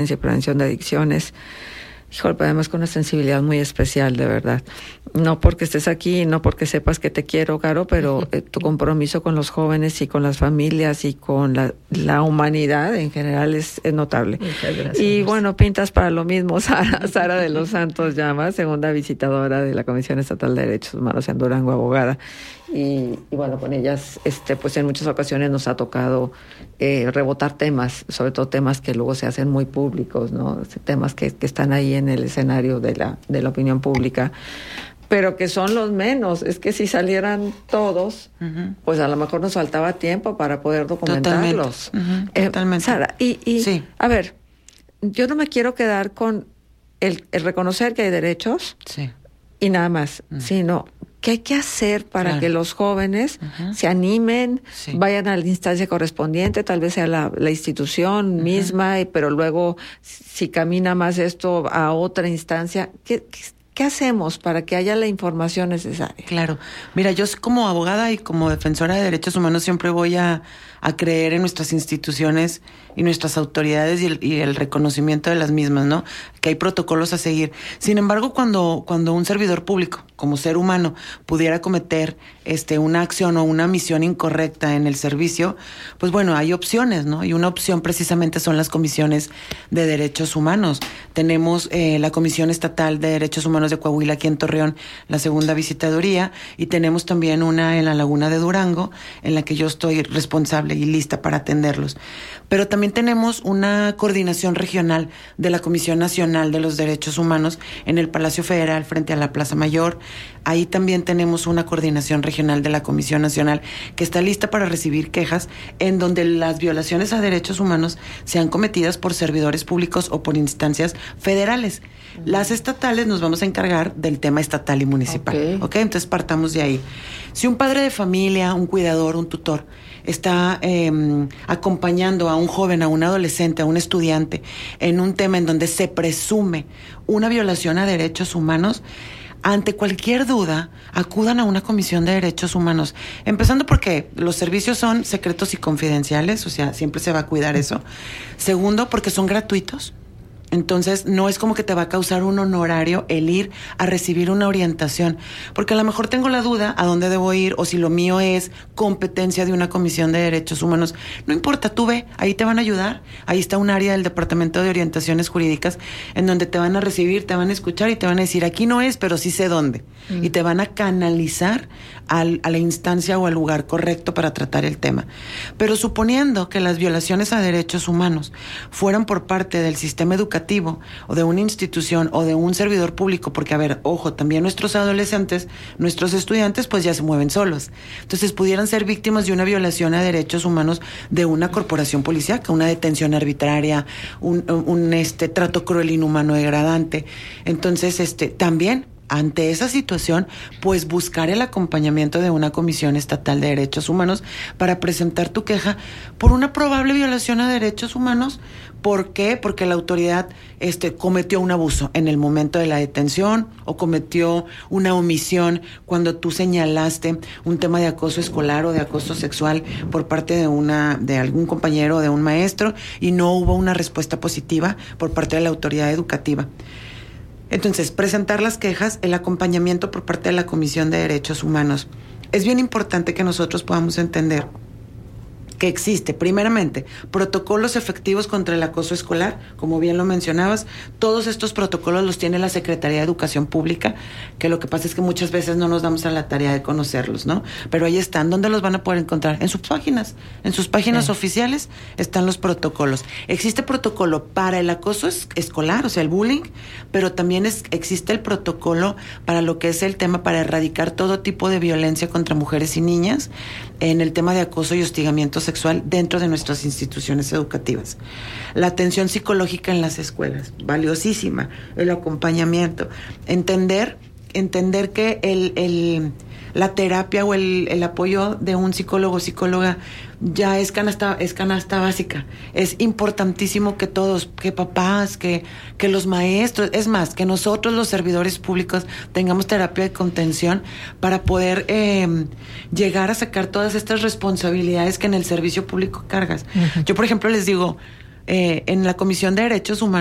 y prevención de adicciones. Híjole, además con una sensibilidad muy especial, de verdad. No porque estés aquí, no porque sepas que te quiero, Caro, pero tu compromiso con los jóvenes y con las familias y con la humanidad en general es notable. Muchas gracias. Y bueno, pintas para lo mismo, Sara de los Santos Llamas, segunda visitadora de la Comisión Estatal de Derechos Humanos en Durango, abogada. Y bueno, con ellas, pues en muchas ocasiones nos ha tocado rebotar temas, sobre todo temas que luego se hacen muy públicos, ¿no? Temas que están ahí en el escenario de la opinión pública, pero que son los menos. Es que si salieran todos, pues a lo mejor nos faltaba tiempo para poder documentarlos. Totalmente. Sara, y sí. A ver, yo no me quiero quedar con el reconocer que hay derechos y nada más, sino ¿qué hay que hacer para que los jóvenes se animen, vayan a la instancia correspondiente, tal vez sea la institución misma, pero luego si camina más esto a otra instancia? ¿Qué hacemos para que haya la información necesaria? Claro. Mira, yo como abogada y como defensora de derechos humanos siempre voy a creer en nuestras instituciones y nuestras autoridades y el reconocimiento de las mismas, ¿no? Que hay protocolos a seguir. Sin embargo, cuando un servidor público, como ser humano, pudiera cometer una acción o una misión incorrecta en el servicio, pues bueno, hay opciones, ¿no? Y una opción precisamente son las comisiones de derechos humanos. Tenemos la Comisión Estatal de Derechos Humanos de Coahuila aquí en Torreón, la segunda visitaduría, y tenemos también una en la Laguna de Durango, en la que yo estoy responsable y lista para atenderlos. Pero también tenemos una coordinación regional de la Comisión Nacional de los Derechos Humanos en el Palacio Federal frente a la Plaza Mayor. Ahí también tenemos una coordinación regional de la Comisión Nacional que está lista para recibir quejas en donde las violaciones a derechos humanos sean cometidas por servidores públicos o por instancias federales. Las estatales nos vamos a encargar del tema estatal y municipal. ¿Ok? Entonces partamos de ahí. Si un padre de familia, un cuidador, un tutor está acompañando a un joven, a un adolescente, a un estudiante en un tema en donde se presume una violación a derechos humanos, ante cualquier duda, acudan a una comisión de derechos humanos. Empezando porque los servicios son secretos y confidenciales, o sea, siempre se va a cuidar eso. Segundo, porque son gratuitos. Entonces, no es como que te va a causar un honorario el ir a recibir una orientación, porque a lo mejor tengo la duda a dónde debo ir o si lo mío es competencia de una comisión de derechos humanos. No importa, tú ve, ahí te van a ayudar. Ahí está un área del Departamento de Orientaciones Jurídicas en donde te van a recibir, te van a escuchar y te van a decir, aquí no es, pero sí sé dónde. Y te van a canalizar a la instancia o al lugar correcto para tratar el tema. Pero suponiendo que las violaciones a derechos humanos fueran por parte del sistema educativo o de una institución o de un servidor público, porque a ver, ojo, también nuestros adolescentes, nuestros estudiantes pues ya se mueven solos. Entonces pudieran ser víctimas de una violación a derechos humanos de una corporación policíaca, una detención arbitraria, un trato cruel, inhumano, degradante. Entonces, también ante esa situación, pues buscar el acompañamiento de una Comisión Estatal de Derechos Humanos para presentar tu queja por una probable violación a derechos humanos. ¿Por qué? Porque la autoridad cometió un abuso en el momento de la detención o cometió una omisión cuando tú señalaste un tema de acoso escolar o de acoso sexual por parte de algún compañero o de un maestro y no hubo una respuesta positiva por parte de la autoridad educativa. Entonces, presentar las quejas, el acompañamiento por parte de la Comisión de Derechos Humanos. Es bien importante que nosotros podamos entender que existe, primeramente, protocolos efectivos contra el acoso escolar, como bien lo mencionabas. Todos estos protocolos los tiene la Secretaría de Educación Pública, que lo que pasa es que muchas veces no nos damos a la tarea de conocerlos, ¿no? Pero ahí están. ¿Dónde los van a poder encontrar? En sus páginas oficiales están los protocolos. Existe protocolo para el acoso escolar, o sea, el bullying, pero también existe el protocolo para lo que es el tema para erradicar todo tipo de violencia contra mujeres y niñas en el tema de acoso y hostigamiento sexual dentro de nuestras instituciones educativas. La atención psicológica en las escuelas, valiosísima, el acompañamiento, entender que la terapia o el apoyo de un psicólogo o psicóloga ya es canasta básica. Es importantísimo que todos, que papás, que los maestros, es más, que nosotros los servidores públicos tengamos terapia de contención para poder llegar a sacar todas estas responsabilidades que en el servicio público cargas. Uh-huh. Yo, por ejemplo, les digo, En la Comisión de Derechos Humanos